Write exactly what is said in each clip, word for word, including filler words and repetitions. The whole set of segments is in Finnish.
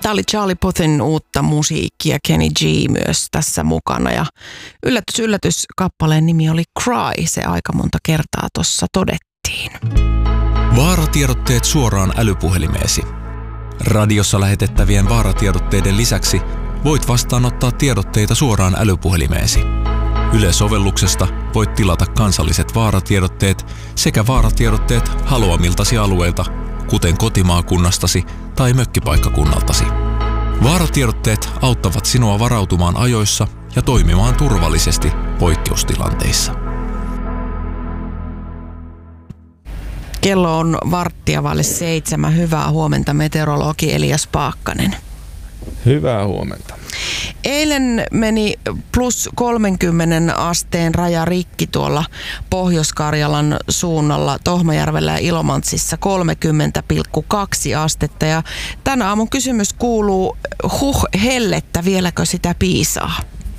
Tämä oli Charlie Puthin uutta musiikkia, Kenny G myös tässä mukana. Ja yllätys, yllätys, kappaleen nimi oli Cry, se aika monta kertaa tuossa todettiin. Vaaratiedotteet suoraan älypuhelimeesi. Radiossa lähetettävien vaaratiedotteiden lisäksi voit vastaanottaa tiedotteita suoraan älypuhelimeesi. Yle-sovelluksesta voit tilata kansalliset vaaratiedotteet sekä vaaratiedotteet haluamiltasi alueilta, kuten kotimaakunnastasi tai mökkipaikkakunnaltasi. Vaaratiedotteet auttavat sinua varautumaan ajoissa ja toimimaan turvallisesti poikkeustilanteissa. Kello on varttia vaille seitsemän. Hyvää huomenta, meteorologi Elias Paakkanen. Hyvää huomenta. Eilen meni plus kolmenkymmenen asteen raja rikki tuolla Pohjois-Karjalan suunnalla Tohmajärvellä ja Ilomantsissa kolmekymmentä pilkku kaksi astetta. Ja tänä aamun kysymys kuuluu, huh, hellettä, vieläkö sitä piisaa?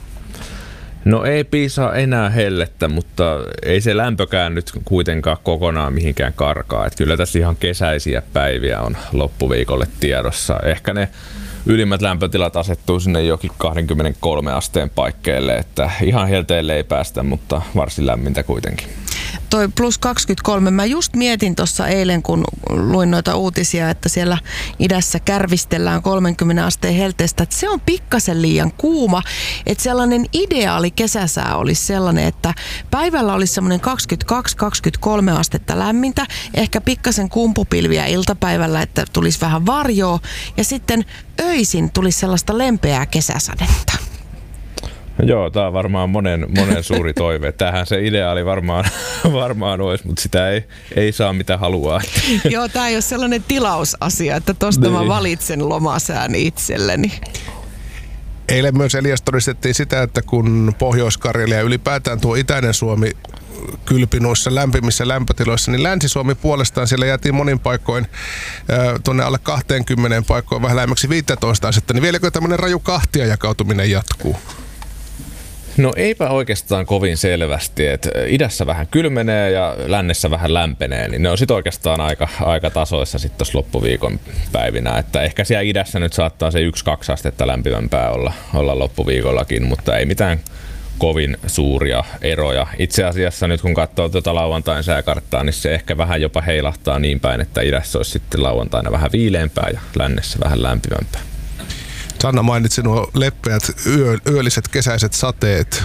No ei piisaa enää hellettä, mutta ei se lämpökään nyt kuitenkaan kokonaan mihinkään karkaa. Että kyllä tässä ihan kesäisiä päiviä on loppuviikolle tiedossa. Ehkä ne ylimmät lämpötilat asettuu sinne jokin kaksikymmentäkolme asteen paikkeille, että ihan helteelle ei päästä, mutta varsin lämmintä kuitenkin. Toi plus kaksikymmentäkolme, mä just mietin tuossa eilen, kun luin noita uutisia, että siellä idässä kärvistellään kolmenkymmenen asteen helteestä, että se on pikkasen liian kuuma, että sellainen ideaali kesäsää olisi sellainen, että päivällä olisi semmoinen kaksikymmentäkaksi kaksikymmentäkolme astetta lämmintä, ehkä pikkasen kumpupilviä iltapäivällä, että tulisi vähän varjoa, ja sitten öisin tulisi sellaista lempeää kesäsadetta. Joo, tämä on varmaan monen, monen suuri toive. Tämähän se ideaali varmaan, varmaan olisi, mutta sitä ei, ei saa mitä haluaa. Joo, tämä ei ole sellainen tilausasia, että tosta niin. Mä valitsen lomasään itselleni. Eilen myös, Elias, todistettiin sitä, että kun Pohjois-Karjalia ja ylipäätään tuo itäinen Suomi kylpi noissa lämpimissä lämpötiloissa, niin Länsi-Suomi puolestaan siellä jäätiin monin paikoin tuonne alle kaksikymmentä paikkoon vähän lähemmäksi viisitoista astetta. Niin vieläkö tämmöinen raju kahtia jakautuminen jatkuu? No eipä oikeastaan kovin selvästi, että idässä vähän kylmenee ja lännessä vähän lämpenee, niin ne on sitten oikeastaan aika, aika tasoissa sitten tuossa loppuviikon päivinä, että ehkä siellä idässä nyt saattaa se yksi kaksi astetta lämpimämpää olla, olla loppuviikollakin, mutta ei mitään kovin suuria eroja. Itse asiassa nyt kun katsoo tuota lauantain sääkarttaa, niin se ehkä vähän jopa heilahtaa niin päin, että idässä olisi sitten lauantaina vähän viileämpää ja lännessä vähän lämpimämpää. Sanna mainitsi nuo leppeät yö, yölliset kesäiset sateet.